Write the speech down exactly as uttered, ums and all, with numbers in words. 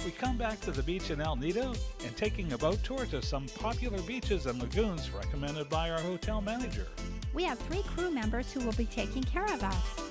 We come back to the beach in El Nido and taking a boat tour to some popular beaches and lagoons recommended by our hotel manager. We have three crew members who will be taking care of us.